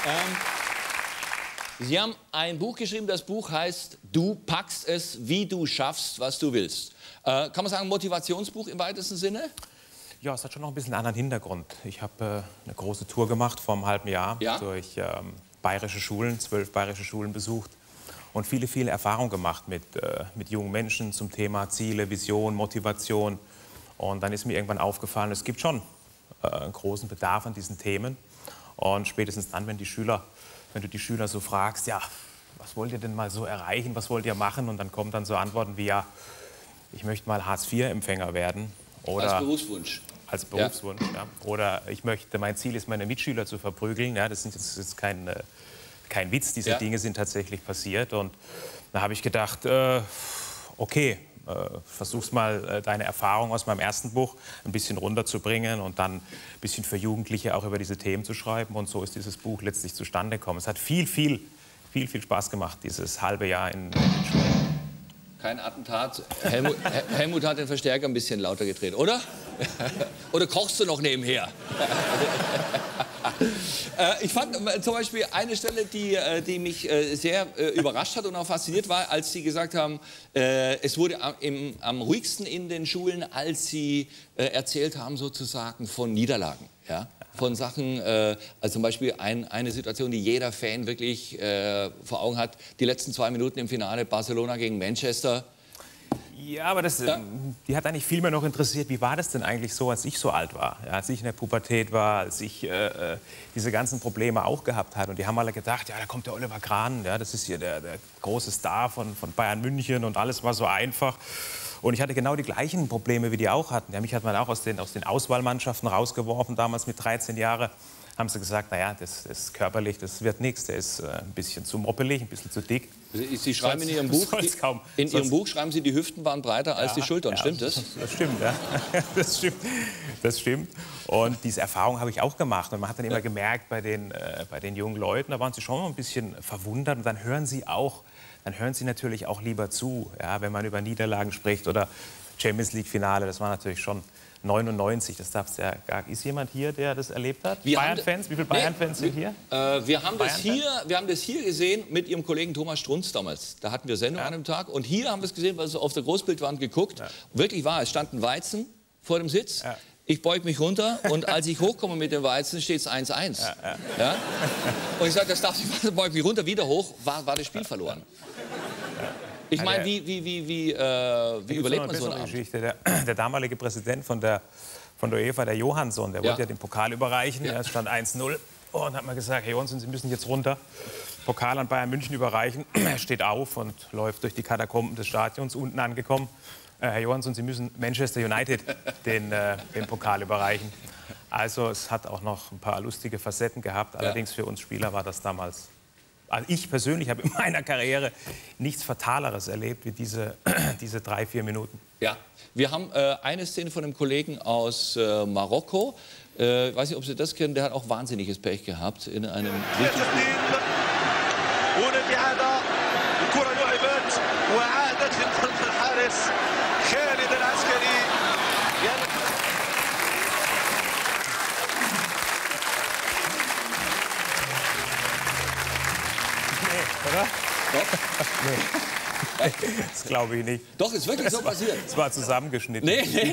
Sie haben ein Buch geschrieben, das Buch heißt Du packst es, wie du schaffst, was du willst. Kann man sagen, Motivationsbuch im weitesten Sinne? Ja, es hat schon noch ein bisschen einen anderen Hintergrund. Ich habe eine große Tour gemacht vor einem halben Jahr durch bayerische Schulen, 12 bayerische Schulen besucht und viele Erfahrungen gemacht mit jungen Menschen zum Thema Ziele, Vision, Motivation. Und dann ist mir irgendwann aufgefallen, es gibt schon einen großen Bedarf an diesen Themen. Und spätestens dann, wenn du die Schüler so fragst, ja, was wollt ihr denn mal so erreichen, was wollt ihr machen? Und dann kommen dann so Antworten wie, ja, ich möchte mal Hartz-IV-Empfänger werden. Oder als Berufswunsch. Als Berufswunsch, ja. Oder mein Ziel ist, meine Mitschüler zu verprügeln. Ja, das ist kein Witz, diese Dinge sind tatsächlich passiert. Und da habe ich gedacht, okay, versuch's mal, deine Erfahrung aus meinem ersten Buch ein bisschen runterzubringen und dann ein bisschen für Jugendliche auch über diese Themen zu schreiben. Und so ist dieses Buch letztlich zustande gekommen. Es hat viel Spaß gemacht, dieses halbe Jahr in Schulen. Kein Attentat. Helmut hat den Verstärker ein bisschen lauter gedreht, oder? Oder kochst du noch nebenher? Ich fand zum Beispiel eine Stelle, die mich sehr überrascht hat und auch fasziniert war, als Sie gesagt haben, es wurde am ruhigsten in den Schulen, als Sie erzählt haben sozusagen von Niederlagen. Ja? Von Sachen, also zum Beispiel eine Situation, die jeder Fan wirklich vor Augen hat, die letzten 2 Minuten im Finale Barcelona gegen Manchester. Ja, aber die hat eigentlich viel mehr noch interessiert, wie war das denn eigentlich so, als ich so alt war, ja, als ich in der Pubertät war, als ich diese ganzen Probleme auch gehabt hatte. Und die haben alle gedacht, ja, da kommt der Oliver Kahn, ja, das ist hier der große Star von Bayern München und alles war so einfach. Und ich hatte genau die gleichen Probleme, wie die auch hatten. Ja, mich hat man auch aus den Auswahlmannschaften rausgeworfen, damals mit 13 Jahren. Haben sie gesagt, naja, das ist körperlich, das wird nichts. Der ist ein bisschen zu moppelig, ein bisschen zu dick. Sie schreiben in Ihrem Buch, schreiben Sie, die Hüften waren breiter als die Schultern. Stimmt das? Das stimmt, ja. Das stimmt. Und diese Erfahrung habe ich auch gemacht. Und man hat dann immer gemerkt, bei den jungen Leuten, da waren sie schon ein bisschen verwundert. Und dann hören sie natürlich auch lieber zu, ja, wenn man über Niederlagen spricht oder Champions League-Finale. Das war natürlich schon 99, das darfst du ja gar. Ist jemand hier, der das erlebt hat? Bayern-Fans? Wie viele Bayern-Fans sind hier? Wir haben das hier gesehen mit Ihrem Kollegen Thomas Strunz damals. Da hatten wir Sendung an einem Tag. Und hier haben wir es gesehen, weil so auf der Großbildwand geguckt. Ja. Wirklich wahr, es stand ein Weizen vor dem Sitz. Ja. Ich beug mich runter und als ich hochkomme mit dem Weizen, steht es 1:1. Ja? Und ich sage, das darf ich nicht, beug mich runter, wieder hoch, war das Spiel verloren. Ich meine, wie überlebt man so eine Geschichte? Der damalige Präsident von der UEFA, der Johansson, der wollte ja den Pokal überreichen. Ja. Es stand 1:0 und hat mal gesagt, Herr Johansson, Sie müssen jetzt runter, Pokal an Bayern München überreichen. Er steht auf und läuft durch die Katakomben des Stadions, unten angekommen. Herr Johansson, Sie müssen Manchester United den Pokal überreichen. Also es hat auch noch ein paar lustige Facetten gehabt. Allerdings für uns Spieler war das damals... Also ich persönlich habe in meiner Karriere nichts Fataleres erlebt wie diese 3-4 Minuten. Ja, wir haben eine Szene von einem Kollegen aus Marokko. Ich weiß nicht, ob Sie das kennen, der hat auch wahnsinniges Pech gehabt in einem richtig Oder? Nee. Das glaube ich nicht. Doch, ist wirklich so passiert. Es war zusammengeschnitten. Nee.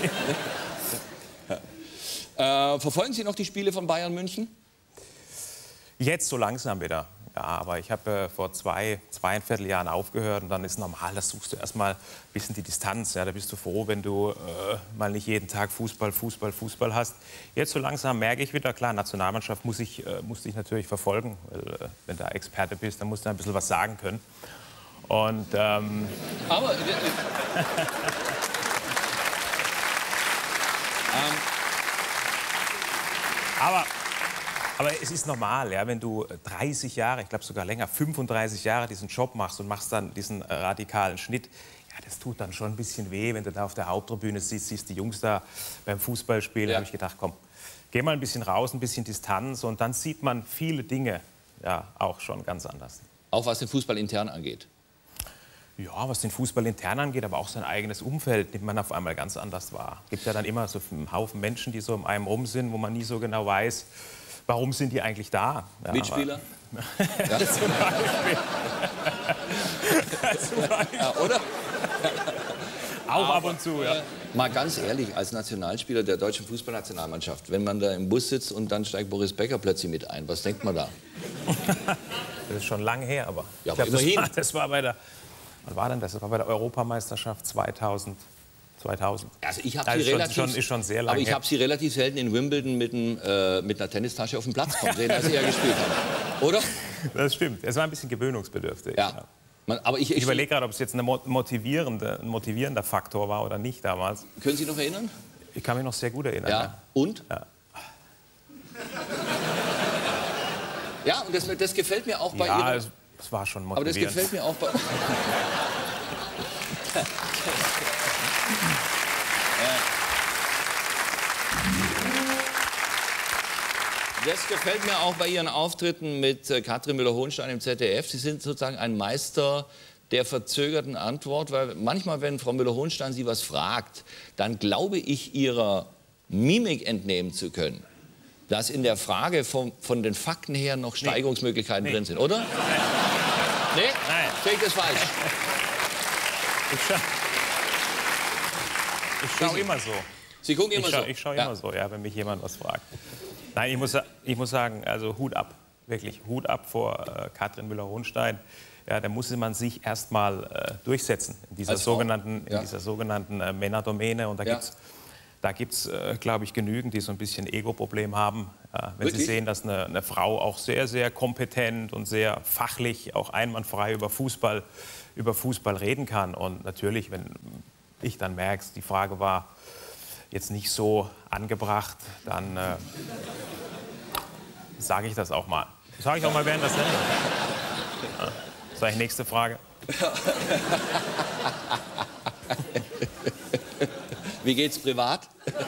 Verfolgen Sie noch die Spiele von Bayern München? Jetzt so langsam wieder. Ja, aber ich habe vor zweieinviertel Jahren aufgehört und dann ist normal, da suchst du erstmal ein bisschen die Distanz. Ja, da bist du froh, wenn du mal nicht jeden Tag Fußball hast. Jetzt so langsam merke ich wieder, klar, Nationalmannschaft muss ich natürlich verfolgen. Wenn du Experte bist, dann musst du ein bisschen was sagen können. Und, aber es ist normal, ja, wenn du 30 Jahre, ich glaube sogar länger, 35 Jahre diesen Job machst und machst dann diesen radikalen Schnitt, ja, das tut dann schon ein bisschen weh, wenn du da auf der Haupttribüne siehst die Jungs da beim Fußballspielen. Da habe ich gedacht, komm, geh mal ein bisschen raus, ein bisschen Distanz und dann sieht man viele Dinge ja auch schon ganz anders. Auch was den Fußball intern angeht? Ja, was den Fußball intern angeht, aber auch sein eigenes Umfeld nimmt man auf einmal ganz anders wahr. Es gibt ja dann immer so einen Haufen Menschen, die so um einen rum sind, wo man nie so genau weiß, warum sind die eigentlich da? Ja, Mitspieler? Ja. Zum Beispiel. Ja, oder? Auch ab und zu, ja. Mal ganz ehrlich, als Nationalspieler der deutschen Fußballnationalmannschaft, wenn man da im Bus sitzt und dann steigt Boris Becker plötzlich mit ein, was denkt man da? Das ist schon lange her, aber, Ja, ich aber glaub, immerhin. das war bei der, wann war denn das? Das war bei der Europameisterschaft 2000. Also ich habe Das sie ist schon- relativ, ist schon sehr lange aber ich her. habe sie relativ selten in Wimbledon mit einer Tennistasche auf dem Platz kommen sehen, als sie ja gespielt haben. Oder? Das stimmt. Es war ein bisschen gewöhnungsbedürftig. Ja. Aber Ich überlege gerade, ob es jetzt ein motivierender Faktor war oder nicht damals. Können Sie sich noch erinnern? Ich kann mich noch sehr gut erinnern. Ja. Und? Ja. Ja, und das gefällt mir auch bei Ja, Ihrer... es war schon Aber das motivierend. gefällt mir auch bei... Das gefällt mir auch bei Ihren Auftritten mit Katrin Müller-Hohenstein im ZDF. Sie sind sozusagen ein Meister der verzögerten Antwort, weil manchmal, wenn Frau Müller-Hohenstein Sie was fragt, dann glaube ich, ihrer Mimik entnehmen zu können, dass in der Frage von den Fakten her noch Steigerungsmöglichkeiten drin sind, oder? Nee? Nein. Sehe ich das falsch? Ich schaue immer so. Sie gucken immer so? Ich schaue Ja. immer so, ja, wenn mich jemand was fragt. Nein, ich muss sagen, also Hut ab, wirklich Hut ab vor Katrin Müller-Hohenstein. Ja, da musste man sich erst mal durchsetzen in dieser Als Frau? sogenannten Männerdomäne. Und Ja. da gibt's, glaube ich, genügend, die so ein bisschen Ego-Problem haben. Wenn Wirklich? sie sehen, dass eine Frau auch sehr, sehr kompetent und sehr fachlich, auch einwandfrei über Fußball reden kann. Und natürlich, wenn ich dann merke, die Frage war jetzt nicht so angebracht, dann sage ich das auch mal. Sage ich auch mal während der Sendung. Ja. Sag ich, nächste Frage. Wie geht's privat?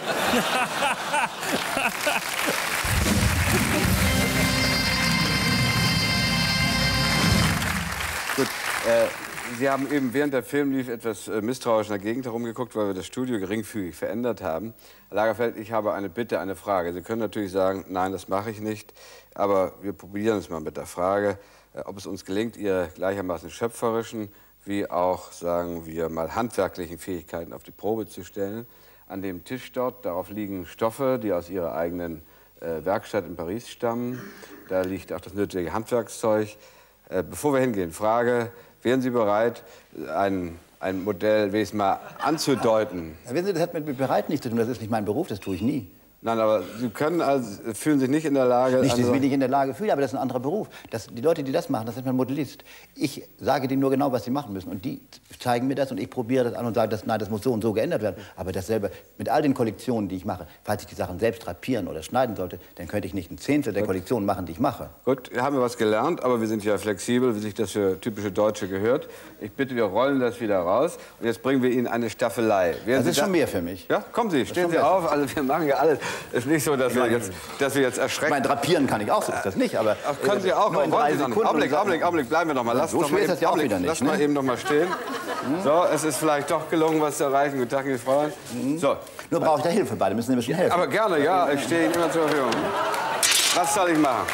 Gut, Sie haben eben während der Film lief etwas misstrauisch in der Gegend herumgeguckt, weil wir das Studio geringfügig verändert haben. Herr Lagerfeld, ich habe eine Bitte, eine Frage. Sie können natürlich sagen, nein, das mache ich nicht, aber wir probieren es mal mit der Frage, ob es uns gelingt, Ihre gleichermaßen schöpferischen wie auch, sagen wir mal, handwerklichen Fähigkeiten auf die Probe zu stellen. An dem Tisch dort, darauf liegen Stoffe, die aus Ihrer eigenen Werkstatt in Paris stammen. Da liegt auch das nötige Handwerkszeug. Bevor wir hingehen, Frage, wären Sie bereit, ein Modell wenigstens mal anzudeuten? Ja, wissen Sie, das hat mit bereit nichts zu tun. Das ist nicht mein Beruf, das tue ich nie. Nein, aber Sie können also, fühlen sich nicht in der Lage... Nicht, dass ich mich nicht in der Lage fühle, aber das ist ein anderer Beruf. Die Leute, die das machen, das ist ein Modellist. Ich sage denen nur genau, was sie machen müssen. Und die zeigen mir das und ich probiere das an und sage, nein, das muss so und so geändert werden. Aber dasselbe, mit all den Kollektionen, die ich mache, falls ich die Sachen selbst drapieren oder schneiden sollte, dann könnte ich nicht ein Zehntel der Kollektionen machen, die ich mache. Gut, haben wir was gelernt, aber wir sind ja flexibel, wie sich das für typische Deutsche gehört. Ich bitte, wir rollen das wieder raus und jetzt bringen wir Ihnen eine Staffelei. Das ist schon mehr für mich. Ja, kommen Sie, stehen Sie auf. Also wir machen ja alles. Es ist nicht so, dass wir jetzt Ich erschrecken. meine, drapieren kann ich auch, so ist das nicht, aber... Ach, können Sie auch. nur in Wollen 3 Sie dann? Sekunden. Augenblick, bleiben wir noch mal. Lass So doch schwer mal ist das ja auch wieder nicht, Lass mal ne? eben noch mal stehen. So, es ist vielleicht doch gelungen, was zu erreichen. Guten Tag, liebe Fräulein. So, Nur brauche ich da Hilfe bei, da müssen Sie mir schon helfen. aber gerne, ja, ich stehe Ihnen immer zur Verfügung. Was soll ich machen?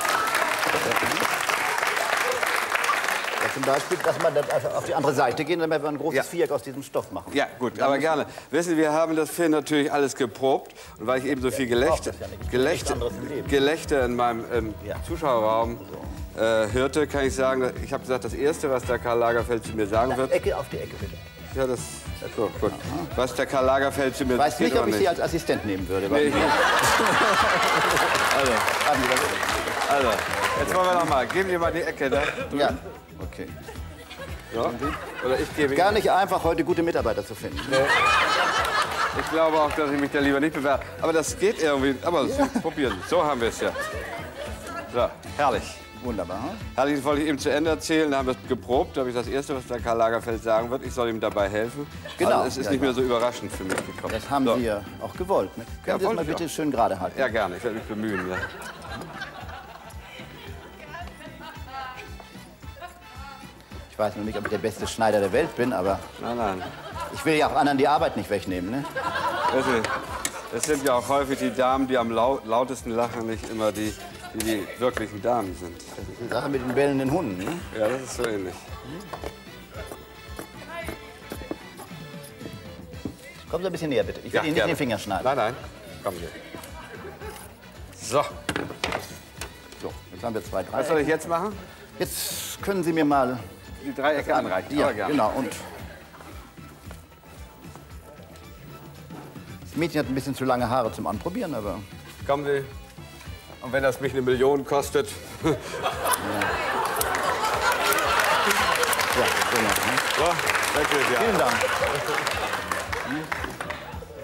Ja, zum Beispiel, dass man dann einfach auf die andere Seite gehen, damit wir ein großes Ja. Viereck aus diesem Stoff machen. Ja, gut, aber gerne. Wissen Sie, wir haben das Film natürlich alles geprobt. Und weil ich eben so viel braucht das ja nicht. Nichts anderes im Leben. Gelächter in meinem Ja. Zuschauerraum hörte, kann ich sagen, ich habe gesagt, das Erste, was der Karl Lagerfeld zu mir sagen wird, Ecke auf die Ecke, bitte. ja, das, so, gut. Was der Karl Lagerfeld zu mir Ich weiß geht nicht, ob oder ich Sie als Assistent nehmen würde. Nee, ich- Haben Sie das? Also, jetzt wollen wir noch mal. Geben Sie mal die Ecke da. Ja, okay. Ja? Oder ich gebe Gar Ihnen. nicht einfach, heute gute Mitarbeiter zu finden. Ich glaube auch, dass ich mich da lieber nicht bewerbe. Aber das geht irgendwie. Aber probieren. So haben wir es ja. So, herrlich. Wunderbar. hm? Herrlich, das wollte ich eben zu Ende erzählen. Da haben wir es geprobt. Da habe ich das Erste, was der Karl Lagerfeld sagen wird. Ich soll ihm dabei helfen. Genau. Also es ist Ja, nicht ja. mehr so überraschend für mich gekommen. Das haben so. Sie ja auch gewollt. Ne? Können Sie das wollte mal ich bitte auch. schön gerade halten? Ja, gerne. Ich werde mich bemühen. Ja. Ich weiß noch nicht, ob ich der beste Schneider der Welt bin, aber Nein, nein. ich will ja auch anderen die Arbeit nicht wegnehmen. Ne? Wissen Es sind ja auch häufig die Damen, die am lautesten lachen, nicht immer die wirklichen Damen sind. Das ist die Sache mit den bellenden Hunden, ne? Ja, das ist so ähnlich. Kommen Sie ein bisschen näher, bitte. Ich will Ihnen nicht den Finger schneiden. Nein, nein. Komm hier. So. So, jetzt haben wir 2 Dreiecke. Was soll ich jetzt machen? Jetzt können Sie mir mal Die Dreiecke anreichen. Ja, Aber gerne. genau. Und das Mädchen hat ein bisschen zu lange Haare zum Anprobieren, aber... Kommen Sie. Und wenn das mich 1 Million kostet. Ja, genau. Ne? So, weg mit dir. Vielen Dank.